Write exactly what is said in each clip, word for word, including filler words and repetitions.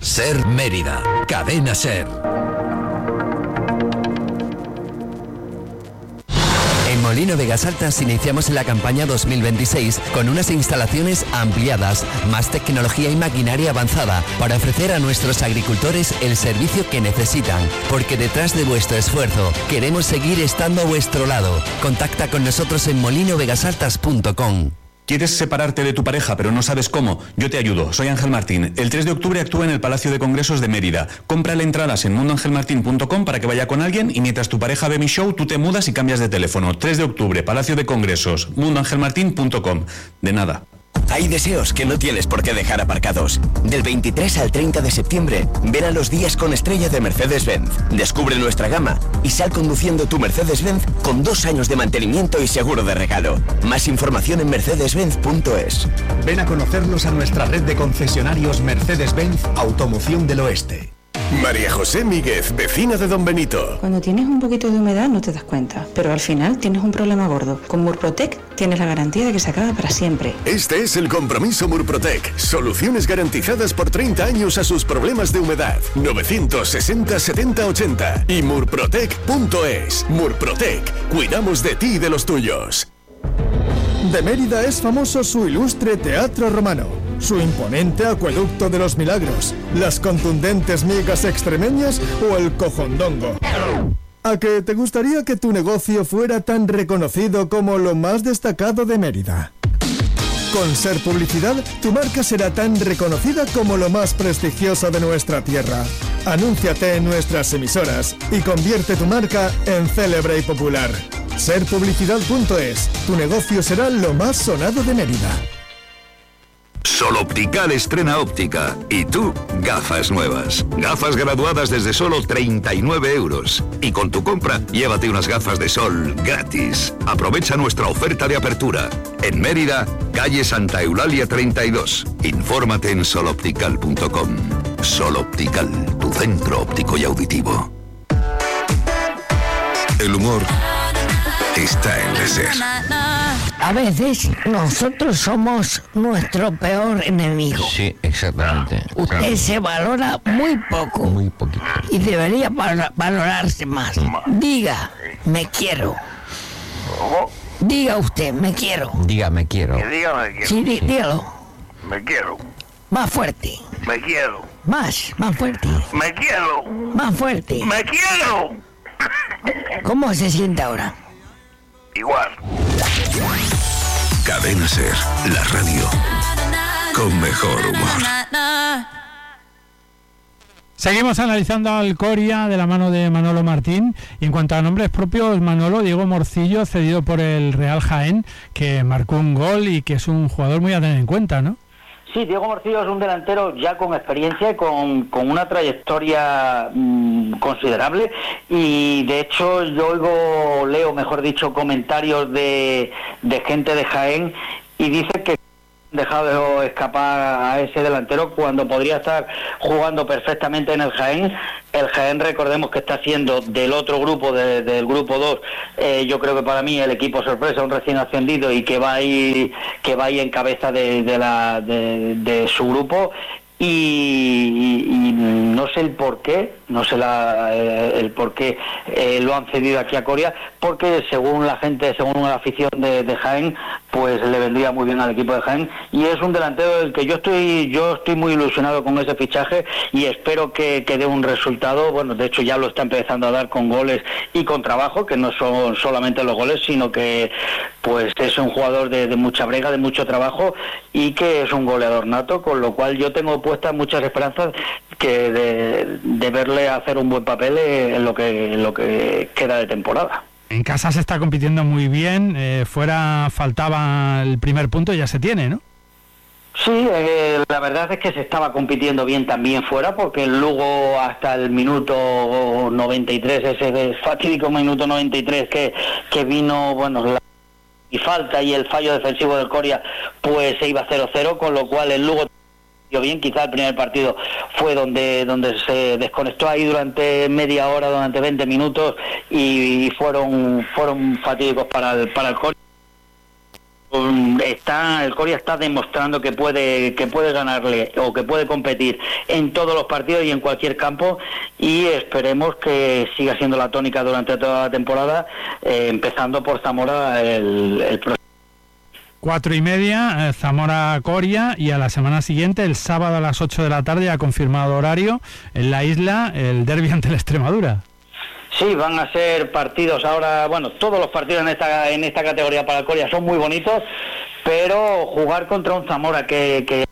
Ser Mérida, Cadena Ser. En Molino Vegas Altas iniciamos la campaña dos mil veintiséis con unas instalaciones ampliadas, más tecnología y maquinaria avanzada para ofrecer a nuestros agricultores el servicio que necesitan, porque detrás de vuestro esfuerzo queremos seguir estando a vuestro lado. Contacta con nosotros en molino vegas altas punto com. ¿Quieres separarte de tu pareja pero no sabes cómo? Yo te ayudo, soy Ángel Martín. El tres de octubre actúa en el Palacio de Congresos de Mérida. Cómprale entradas en mundo ángel martín punto com para que vaya con alguien y mientras tu pareja ve mi show, tú te mudas y cambias de teléfono. tres de octubre, Palacio de Congresos, mundo ángel martín punto com. De nada. Hay deseos que no tienes por qué dejar aparcados. Del veintitrés al treinta de septiembre, ven a los días con estrella de Mercedes-Benz. Descubre nuestra gama y sal conduciendo tu Mercedes-Benz con dos años de mantenimiento y seguro de regalo. Más información en mercedes benz punto es. Ven a conocernos a nuestra red de concesionarios Mercedes-Benz Automoción del Oeste. María José Míguez, vecina de Don Benito. Cuando tienes un poquito de humedad no te das cuenta, pero al final tienes un problema gordo. Con Murprotec tienes la garantía de que se acaba para siempre. Este es el compromiso Murprotec. Soluciones garantizadas por treinta años a sus problemas de humedad. novecientos sesenta setenta ochenta y murprotec punto es. Murprotec. Cuidamos de ti y de los tuyos. De Mérida es famoso su ilustre teatro romano, su imponente acueducto de los milagros, las contundentes migas extremeñas o el cojondongo. ¿A que te gustaría que tu negocio fuera tan reconocido como lo más destacado de Mérida? Con Ser Publicidad, tu marca será tan reconocida como lo más prestigioso de nuestra tierra. Anúnciate en nuestras emisoras y convierte tu marca en célebre y popular. ser publicidad punto es. Tu negocio será lo más sonado de Mérida. Sol Optical estrena óptica. Y tú, gafas nuevas. Gafas graduadas desde solo treinta y nueve euros. Y con tu compra, llévate unas gafas de sol gratis. Aprovecha nuestra oferta de apertura. En Mérida, calle Santa Eulalia treinta y dos. Infórmate en sol optical punto com. Sol Optical, tu centro óptico y auditivo. El humor está en la Ser. A veces nosotros somos nuestro peor enemigo. Sí, exactamente. Usted claro. se valora muy poco. Muy poquito. Y debería val- valorarse más. Diga, me quiero. Diga usted, me quiero. Diga, me quiero. Que diga, me quiero. Sí, dí- dígalo. Me quiero. Más fuerte. Me quiero. Más, más fuerte. Me quiero. Más fuerte. Me quiero. ¿Cómo se siente ahora? Igual. Cadena Ser, la radio con mejor humor. Seguimos analizando al Coria de la mano de Manolo Martín. Y en cuanto a nombres propios, Manolo, Diego Morcillo, cedido por el Real Jaén, que marcó un gol y que es un jugador muy a tener en cuenta, ¿no? Sí, Diego Morcillo es un delantero ya con experiencia y con, con una trayectoria mmm, considerable, y de hecho yo oigo, leo mejor dicho, comentarios de, de gente de Jaén y dice que han dejado escapar a ese delantero cuando podría estar jugando perfectamente en el Jaén. El Jaén, recordemos que está siendo del otro grupo, de, del grupo dos, eh, yo creo que para mí el equipo sorpresa, un recién ascendido y que va a ir, que va a ir en cabeza de, de, la, de, de su grupo. Y, y, y no sé el por qué, no sé la, eh, el por qué eh, lo han cedido aquí a Coria, porque según la gente, según la afición de, de Jaén, pues le vendría muy bien al equipo de Jaén, y es un delantero del que yo estoy yo estoy muy ilusionado con ese fichaje y espero que, que dé un resultado. Bueno, de hecho ya lo está empezando a dar con goles y con trabajo, que no son solamente los goles, sino que pues es un jugador de, de mucha brega, de mucho trabajo, y que es un goleador nato, con lo cual yo tengo puestas muchas esperanzas que de, de verle hacer un buen papel en lo que en lo que queda de temporada. En casa se está compitiendo muy bien, eh, fuera faltaba el primer punto y ya se tiene, ¿no? Sí, eh, la verdad es que se estaba compitiendo bien también fuera, porque el Lugo hasta el minuto noventa y tres, ese fatídico minuto noventa y tres que, que vino, bueno, la y falta y el fallo defensivo del Coria, pues se iba cero cero, con lo cual el Lugo bien. Quizá el primer partido fue donde donde se desconectó ahí durante media hora, durante veinte minutos, y fueron fueron fatídicos para el para el Coria. Está, el Coria está demostrando que puede que puede ganarle o que puede competir en todos los partidos y en cualquier campo, y esperemos que siga siendo la tónica durante toda la temporada, eh, empezando por Zamora el, el próximo. Cuatro y media, eh, Zamora-Coria, y a la semana siguiente, el sábado a las ocho de la tarde, ha confirmado horario en la isla, el derbi ante la Extremadura. Sí, van a ser partidos ahora, bueno, todos los partidos en esta en esta categoría para el Coria son muy bonitos, pero jugar contra un Zamora que, que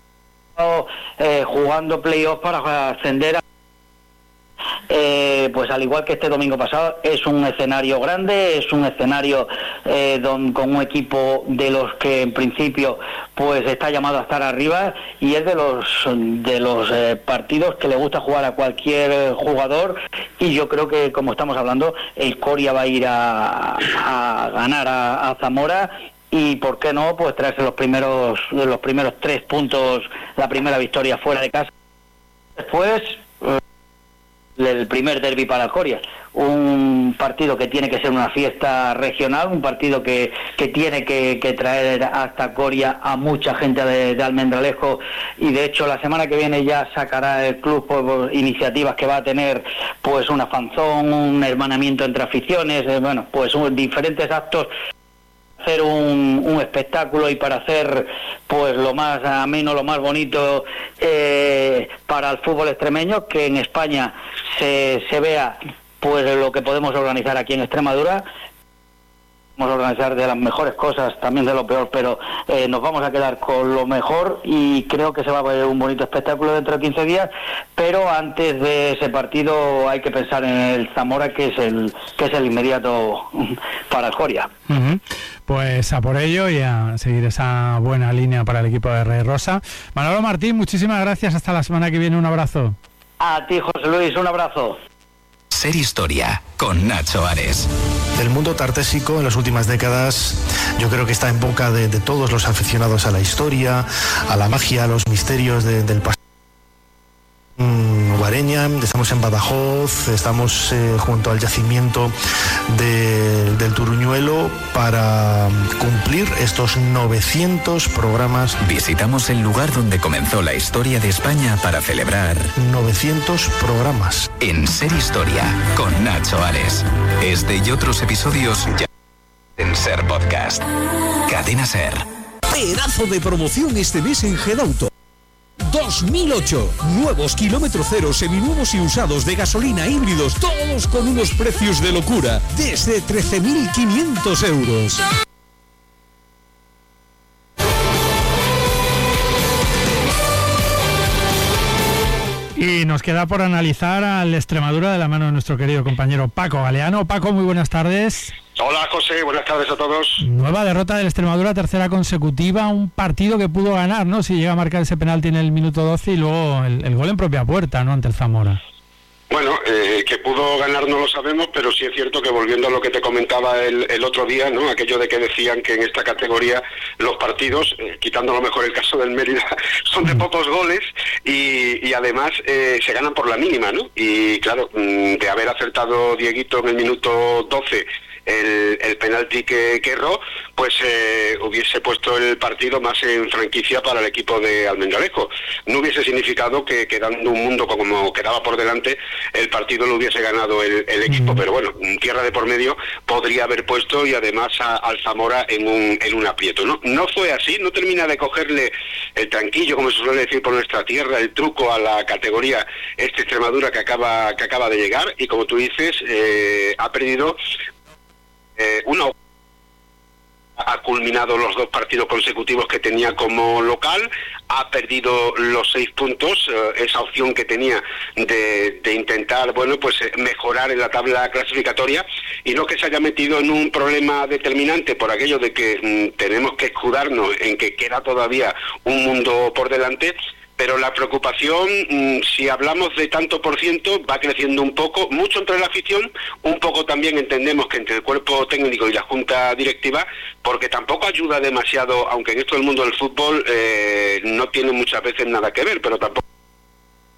eh, jugando playoffs para ascender a Eh, pues al igual que este domingo pasado, es un escenario grande, es un escenario eh, don, con un equipo de los que en principio pues está llamado a estar arriba, y es de los de los eh, partidos que le gusta jugar a cualquier jugador, y yo creo que, como estamos hablando, el Coria va a ir a, a ganar a, a Zamora, y por qué no, pues traerse los primeros los primeros tres puntos, la primera victoria fuera de casa. Después el primer derbi para el Coria, un partido que tiene que ser una fiesta regional, un partido que, que tiene que, que traer hasta Coria a mucha gente de, de Almendralejo, y de hecho la semana que viene ya sacará el club por iniciativas que va a tener, pues una fanzón, un hermanamiento entre aficiones, eh, bueno, pues un, diferentes actos, hacer un, un espectáculo y para hacer pues lo más ameno, lo más bonito eh, para el fútbol extremeño, que en España se, se vea pues lo que podemos organizar aquí en Extremadura. Vamos a organizar de las mejores cosas, también de lo peor, pero eh, nos vamos a quedar con lo mejor, y creo que se va a ver un bonito espectáculo dentro de quince días, pero antes de ese partido hay que pensar en el Zamora, que es el que es el inmediato para el Coria. Uh-huh. Pues a por ello y a seguir esa buena línea para el equipo de Rey Rosa. Manolo Martín, muchísimas gracias, hasta la semana que viene, un abrazo. A ti, José Luis, un abrazo. Ser Historia, con Nacho Ares. El mundo tartésico en las últimas décadas yo creo que está en boca de, de todos los aficionados a la historia, a la magia, a los misterios de, del pasado. Guareña, estamos en Badajoz, estamos eh, junto al yacimiento de, del Turuñuelo para cumplir estos novecientos programas. Visitamos el lugar donde comenzó la historia de España para celebrar novecientos programas. En Ser Historia, con Nacho Ares. Este y otros episodios ya en Ser Podcast. Cadena Ser. Pedazo de promoción este mes en Gedauto. dos mil ocho, nuevos kilómetro cero, seminuevos y usados de gasolina, híbridos, todos con unos precios de locura, desde trece mil quinientos euros. Y nos queda por analizar al Extremadura de la mano de nuestro querido compañero Paco Galeano. Paco, muy buenas tardes. Hola José, buenas tardes a todos. Nueva derrota del Extremadura, tercera consecutiva, un partido que pudo ganar, ¿no? Si llega a marcar ese penalti en el minuto doce y luego el, el gol en propia puerta, ¿no? Ante el Zamora. Bueno, eh, que pudo ganar no lo sabemos, pero sí es cierto que, volviendo a lo que te comentaba el, el otro día, ¿no? Aquello de que decían que en esta categoría los partidos, eh, quitando a lo mejor el caso del Mérida, son de pocos goles y, y además eh, se ganan por la mínima, ¿no? Y claro, de haber acertado Dieguito en el minuto doce el, el penalti que, que erró, pues eh, hubiese puesto el partido más en franquicia para el equipo de Almendralejo. No hubiese significado que, quedando un mundo como quedaba por delante, el partido lo hubiese ganado el, el equipo, pero bueno, tierra de por medio podría haber puesto, y además a, al Zamora en un, en un aprieto, ¿no? No fue así, no termina de cogerle el tranquillo, como se suele decir por nuestra tierra, el truco a la categoría este Extremadura que acaba, que acaba de llegar, y como tú dices, eh, ha perdido eh, una ha culminado los dos partidos consecutivos que tenía como local, ha perdido los seis puntos, eh, esa opción que tenía de, de intentar, bueno, pues eh, mejorar en la tabla clasificatoria, y no que se haya metido en un problema determinante por aquello de que mm, tenemos que escudarnos en que queda todavía un mundo por delante. Pero la preocupación, si hablamos de tanto por ciento, va creciendo un poco, mucho entre la afición, un poco también entendemos que entre el cuerpo técnico y la junta directiva, porque tampoco ayuda demasiado, aunque en esto del mundo del fútbol eh, no tiene muchas veces nada que ver, pero tampoco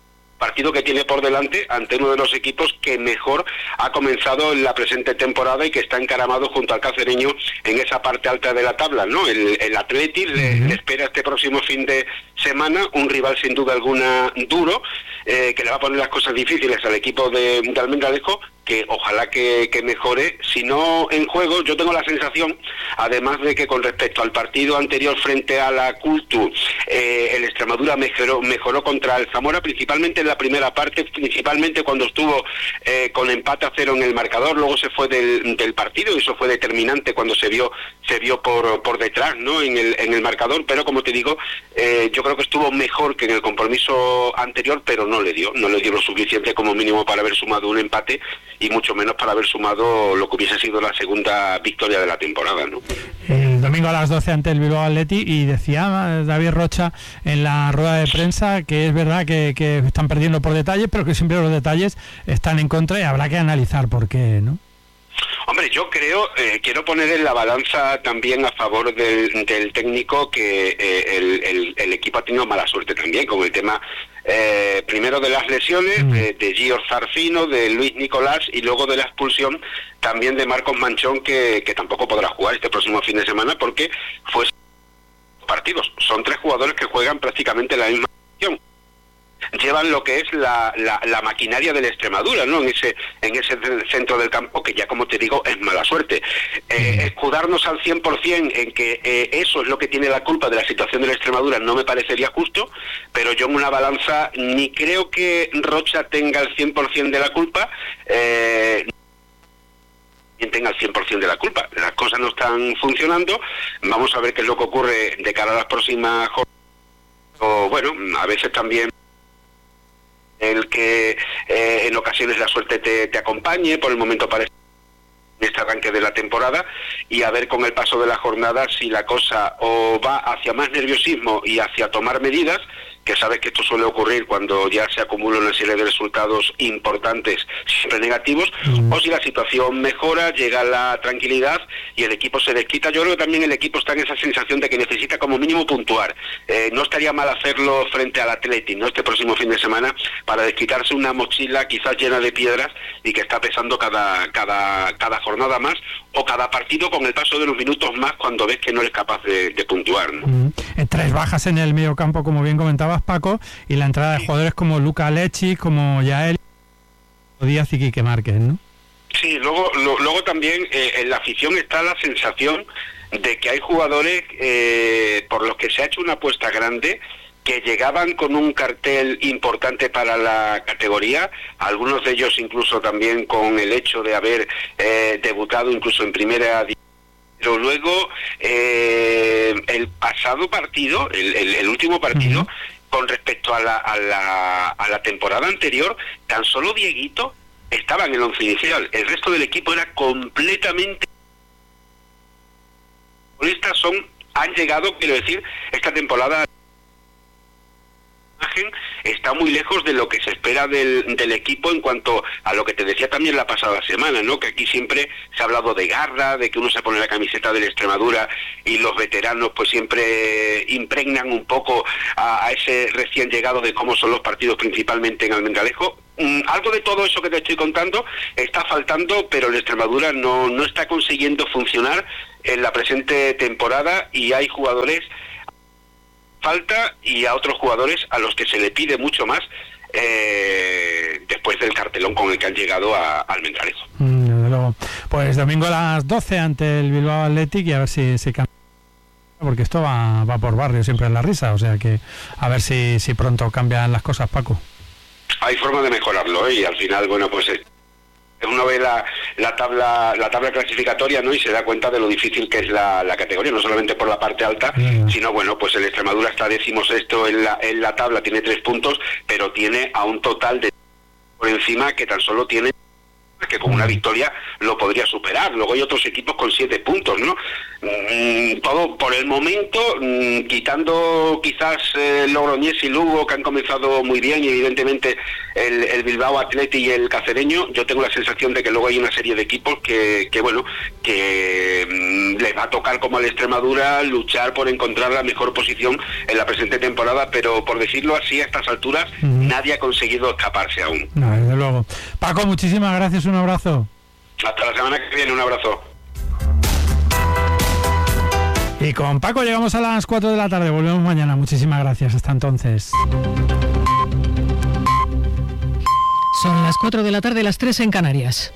partido que tiene por delante ante uno de los equipos que mejor ha comenzado en la presente temporada y que está encaramado junto al cacereño en esa parte alta de la tabla, ¿no? El, el Athletic uh-huh. le, le espera este próximo fin de semana un rival sin duda alguna duro, eh, que le va a poner las cosas difíciles al equipo de, de Almendralejo, que ojalá que, que mejore. Si no en juego, yo tengo la sensación, además de que con respecto al partido anterior frente a la Cultu, eh, el Extremadura mejoró, mejoró contra el Zamora, principalmente en la primera parte, principalmente cuando estuvo eh, con empate a cero en el marcador, luego se fue del, del partido, y eso fue determinante cuando se vio se vio por por detrás, ¿no? en el en el marcador, pero como te digo, eh, yo creo que estuvo mejor que en el compromiso anterior, pero no le dio, no le dio lo suficiente como mínimo para haber sumado un empate, y mucho menos para haber sumado lo que hubiese sido la segunda victoria de la temporada, ¿no? El domingo a las doce ante el Bilbao Athletic, y decía David Rocha en la rueda de prensa que es verdad que, que están perdiendo por detalles, pero que siempre los detalles están en contra y habrá que analizar por qué, ¿no? Hombre, yo creo, eh, quiero poner en la balanza también a favor del, del técnico que eh, el, el, el equipo ha tenido mala suerte también con el tema, eh, primero de las lesiones, mm. de, de Gio Zarfino, de Luis Nicolás, y luego de la expulsión también de Marcos Manchón, que, que tampoco podrá jugar este próximo fin de semana porque fue partidos. Son tres jugadores que juegan prácticamente la misma posición. Llevan lo que es la, la, la maquinaria de la Extremadura, ¿no? En ese en ese centro del campo, que ya, como te digo, es mala suerte. Eh, escudarnos al cien por ciento en que eh, eso es lo que tiene la culpa de la situación de la Extremadura no me parecería justo, pero yo en una balanza ni creo que Rocha tenga el cien por ciento de la culpa, eh, tenga el cien por ciento de la culpa. Las cosas no están funcionando. Vamos a ver qué es lo que ocurre de cara a las próximas jornadas. O, bueno, a veces también el que eh, en ocasiones la suerte te, te acompañe. Por el momento parece este arranque de la temporada, y a ver con el paso de la jornada si la cosa o va hacia más nerviosismo y hacia tomar medidas, que sabes que esto suele ocurrir cuando ya se acumula una serie de resultados importantes, siempre negativos, mm. o si la situación mejora, llega la tranquilidad y el equipo se desquita. Yo creo que también el equipo está en esa sensación de que necesita como mínimo puntuar. Eh, no estaría mal hacerlo frente al Athletic, ¿no? Este próximo fin de semana, para desquitarse una mochila quizás llena de piedras y que está pesando cada, cada, cada jornada más, o cada partido con el paso de los minutos más, cuando ves que no eres capaz de, de puntuar, ¿no? Mm. Eh, tres bajas en el medio campo, como bien comentaba Paco, y la entrada de jugadores como Luka Lechi, como Yael Díaz y Quique Márquez, ¿no? Sí, luego lo, luego también eh, en la afición está la sensación de que hay jugadores eh, por los que se ha hecho una apuesta grande, que llegaban con un cartel importante para la categoría, algunos de ellos incluso también con el hecho de haber eh, debutado incluso en primera división. Pero luego eh, el pasado partido, el, el, el último partido, uh-huh. con respecto a la, a, la, a la temporada anterior, tan solo Dieguito estaba en el once inicial. El resto del equipo era completamente... Estas son, han llegado, quiero decir, esta temporada está muy lejos de lo que se espera del, del equipo, en cuanto a lo que te decía también la pasada semana, ¿no? Que aquí siempre se ha hablado de garra, de que uno se pone la camiseta de la Extremadura y los veteranos pues siempre impregnan un poco a, a ese recién llegado de cómo son los partidos, principalmente en Almendralejo. Mm, algo de todo eso que te estoy contando está faltando, pero la Extremadura no, no está consiguiendo funcionar en la presente temporada, y hay jugadores falta y a otros jugadores a los que se le pide mucho más eh, después del cartelón con el que han llegado a, a Almendralejo. Mm, desde luego. Pues domingo a las doce ante el Bilbao Athletic, y a ver si se cambia, porque esto va, va por barrio siempre en la risa, o sea que a ver si, si pronto cambian las cosas, Paco. Hay forma de mejorarlo, ¿eh? Y al final, bueno, pues eh, uno ve la, la tabla la tabla clasificatoria, ¿no? Y se da cuenta de lo difícil que es la, la categoría, no solamente por la parte alta, mm. sino, bueno, pues el Extremadura está decimosexto en la, en la tabla, tiene tres puntos, pero tiene a un total de por encima que tan solo tiene, que con una victoria lo podría superar. Luego hay otros equipos con siete puntos, ¿no? Mm, todo por el momento, mm, quitando quizás eh, Logroñés y Lugo, que han comenzado muy bien, y evidentemente el, el Bilbao Athletic y el Cacereño, yo tengo la sensación de que luego hay una serie de equipos que, que bueno, que mm, les va a tocar, como a la Extremadura, luchar por encontrar la mejor posición en la presente temporada, pero por decirlo así, a estas alturas, mm. nadie ha conseguido escaparse aún. No, desde luego. Paco, muchísimas gracias, un abrazo. Hasta la semana que viene, un abrazo. Y con Paco llegamos a las cuatro de la tarde, volvemos mañana. Muchísimas gracias, hasta entonces. Son las cuatro de la tarde, las tres en Canarias.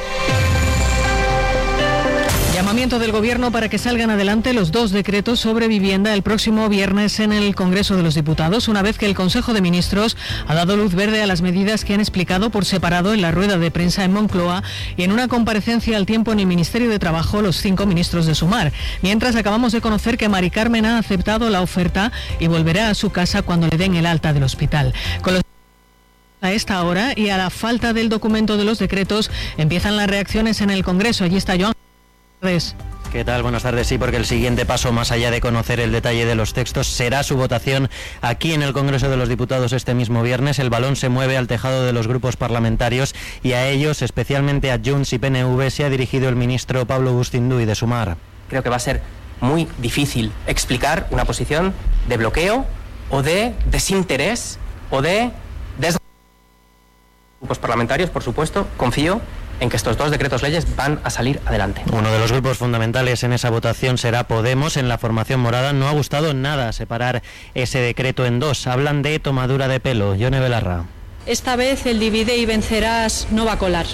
Llamamiento del Gobierno para que salgan adelante los dos decretos sobre vivienda el próximo viernes en el Congreso de los Diputados, una vez que el Consejo de Ministros ha dado luz verde a las medidas que han explicado por separado en la rueda de prensa en Moncloa y en una comparecencia al tiempo en el Ministerio de Trabajo los cinco ministros de Sumar. Mientras, acabamos de conocer que Mari Carmen ha aceptado la oferta y volverá a su casa cuando le den el alta del hospital. Con los A esta hora y a la falta del documento de los decretos empiezan las reacciones en el Congreso. Allí está Joan. ¿Qué tal? Buenas tardes. Sí, porque el siguiente paso, más allá de conocer el detalle de los textos, será su votación aquí en el Congreso de los Diputados este mismo viernes. El balón se mueve al tejado de los grupos parlamentarios y a ellos, especialmente a Junts y P N V, se ha dirigido el ministro Pablo Bustinduy de Sumar. Creo que va a ser muy difícil explicar una posición de bloqueo o de desinterés o de des... grupos parlamentarios, por supuesto. Confío en que estos dos decretos leyes van a salir adelante. Uno de los grupos fundamentales en esa votación será Podemos. En la formación morada no ha gustado nada separar ese decreto en dos. Hablan de tomadura de pelo. Yone Belarra. Esta vez el divide y vencerás no va a colar.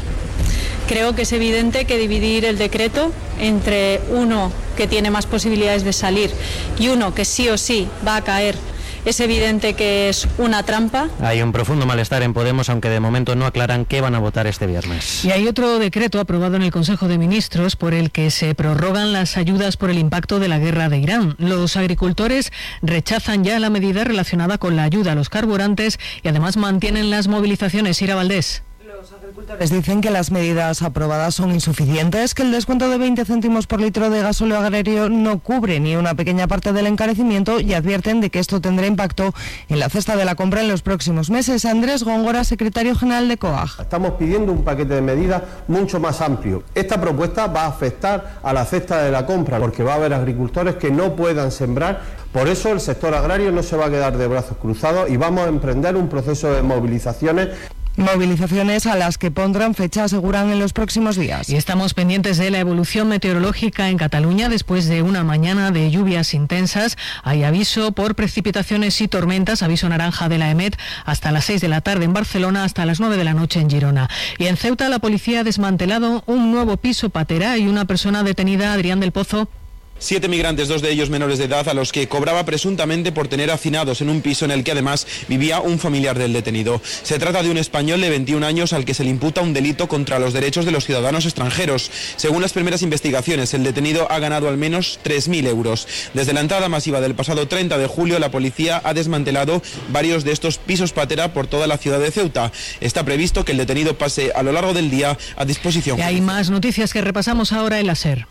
Creo que es evidente que dividir el decreto entre uno que tiene más posibilidades de salir y uno que sí o sí va a caer, es evidente que es una trampa. Hay un profundo malestar en Podemos, aunque de momento no aclaran qué van a votar este viernes. Y hay otro decreto aprobado en el Consejo de Ministros por el que se prorrogan las ayudas por el impacto de la guerra de Irán. Los agricultores rechazan ya la medida relacionada con la ayuda a los carburantes y además mantienen las movilizaciones. Ira Valdés. Los agricultores dicen que las medidas aprobadas son insuficientes, que el descuento de veinte céntimos por litro de gasóleo agrario no cubre ni una pequeña parte del encarecimiento y advierten de que esto tendrá impacto en la cesta de la compra en los próximos meses. Andrés Góngora, secretario general de COAG. Estamos pidiendo un paquete de medidas mucho más amplio. Esta propuesta va a afectar a la cesta de la compra porque va a haber agricultores que no puedan sembrar. Por eso el sector agrario no se va a quedar de brazos cruzados y vamos a emprender un proceso de movilizaciones. Movilizaciones a las que pondrán fecha, aseguran, en los próximos días. Y estamos pendientes de la evolución meteorológica en Cataluña. Después de una mañana de lluvias intensas, hay aviso por precipitaciones y tormentas, aviso naranja de la EMET hasta las seis de la tarde en Barcelona, hasta las nueve de la noche en Girona. Y en Ceuta la policía ha desmantelado un nuevo piso patera y una persona detenida, Adrián del Pozo. Siete migrantes, dos de ellos menores de edad, a los que cobraba presuntamente por tener hacinados en un piso en el que además vivía un familiar del detenido. Se trata de un español de veintiún años al que se le imputa un delito contra los derechos de los ciudadanos extranjeros. Según las primeras investigaciones, el detenido ha ganado al menos tres mil euros. Desde la entrada masiva del pasado treinta de julio, la policía ha desmantelado varios de estos pisos patera por toda la ciudad de Ceuta. Está previsto que el detenido pase a lo largo del día a disposición. Y hay más noticias que repasamos ahora en la SER.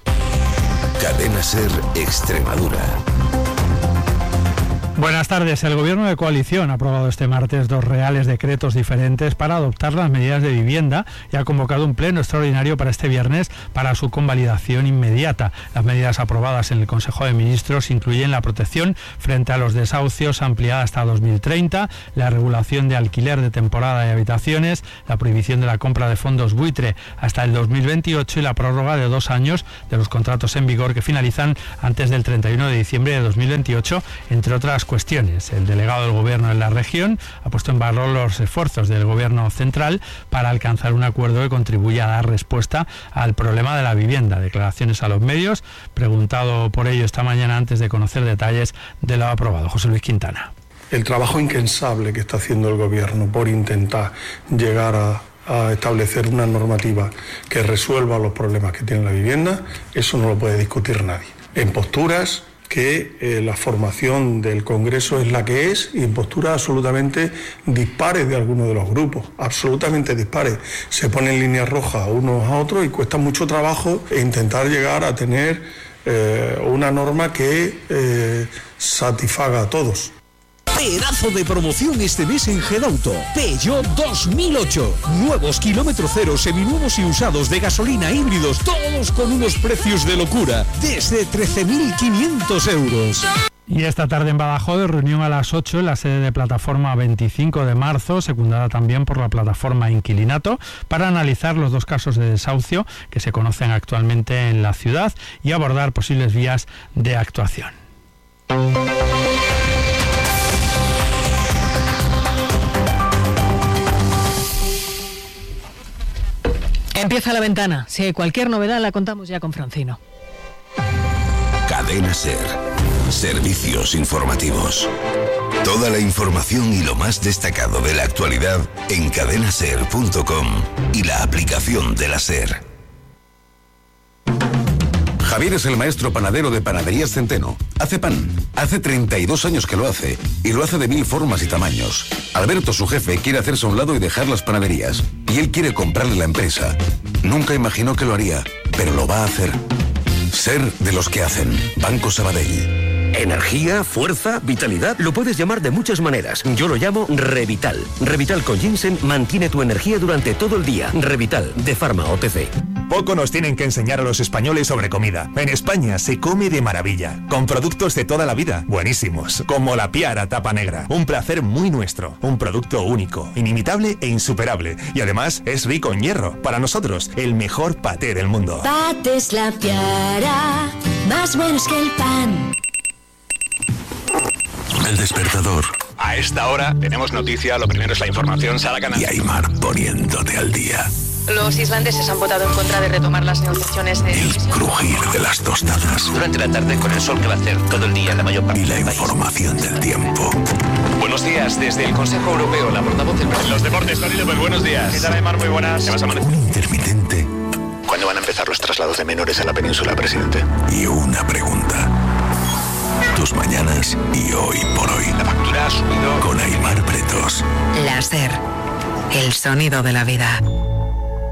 Cadena SER Extremadura. Buenas tardes. El Gobierno de coalición ha aprobado este martes dos reales decretos diferentes para adoptar las medidas de vivienda y ha convocado un pleno extraordinario para este viernes para su convalidación inmediata. Las medidas aprobadas en el Consejo de Ministros incluyen la protección frente a los desahucios ampliada hasta dos mil treinta, la regulación de alquiler de temporada y habitaciones, la prohibición de la compra de fondos buitre hasta el dos mil veintiocho y la prórroga de dos años de los contratos en vigor que finalizan antes del treinta y uno de diciembre de dos mil veintiocho, entre otras cuestiones. El delegado del Gobierno en la región ha puesto en valor los esfuerzos del Gobierno central para alcanzar un acuerdo que contribuya a dar respuesta al problema de la vivienda. Declaraciones a los medios, preguntado por ello esta mañana antes de conocer detalles de lo aprobado. José Luis Quintana. El trabajo incansable que está haciendo el Gobierno por intentar llegar a a establecer una normativa que resuelva los problemas que tiene la vivienda, eso no lo puede discutir nadie. En posturas que eh, la formación del Congreso es la que es y en posturas absolutamente dispares de algunos de los grupos, absolutamente dispares. Se ponen líneas rojas unos a otros y cuesta mucho trabajo intentar llegar a tener eh, una norma que eh, satisfaga a todos. Pedazo de promoción este mes en Gedauto. Peugeot dos mil ocho. Nuevos kilómetro cero, seminuevos y usados de gasolina híbridos, todos con unos precios de locura, desde trece mil quinientos euros. Y esta tarde en Badajoz, reunión a las ocho en la sede de Plataforma veinticinco de marzo, secundada también por la Plataforma Inquilinato, para analizar los dos casos de desahucio que se conocen actualmente en la ciudad y abordar posibles vías de actuación. Empieza La Ventana. Si hay cualquier novedad la contamos ya con Francino. Cadena SER. Servicios informativos. Toda la información y lo más destacado de la actualidad en cadena ser punto com y la aplicación de la SER. Javier es el maestro panadero de Panaderías Centeno. Hace pan. Hace treinta y dos años que lo hace. Y lo hace de mil formas y tamaños. Alberto, su jefe, quiere hacerse a un lado y dejar las panaderías. Y él quiere comprarle la empresa. Nunca imaginó que lo haría, pero lo va a hacer. Ser de los que hacen. Banco Sabadell. Energía, fuerza, vitalidad, lo puedes llamar de muchas maneras. Yo lo llamo Revital. Revital con ginseng mantiene tu energía durante todo el día. Revital, de Pharma O T C. Poco nos tienen que enseñar a los españoles sobre comida. En España se come de maravilla, con productos de toda la vida, buenísimos, como la Piara Tapa Negra. Un placer muy nuestro, un producto único, inimitable e insuperable. Y además es rico en hierro. Para nosotros, el mejor paté del mundo. Patés La Piara, más buenos que el pan. El despertador. A esta hora tenemos noticia, lo primero es la información, Sara Canal. Y Aymar poniéndote al día. Los islandeses han votado en contra de retomar las negociaciones de... El crujir de las tostadas. Durante la tarde con el sol que va a hacer todo el día en la mayor parte y la del país. Información del tiempo. Buenos días, desde el Consejo Europeo, la portavoz del... Los deportes, Tony López, buenos días. ¿Qué tal, Aymar? Muy buenas. ¿Qué vas a amanecer? Un intermitente. ¿Cuándo van a empezar los traslados de menores a la península, presidente? Y una pregunta. Tus mañanas y hoy por hoy. La factura ha subido. Con Aymar Pretos. La SER. El sonido de la vida.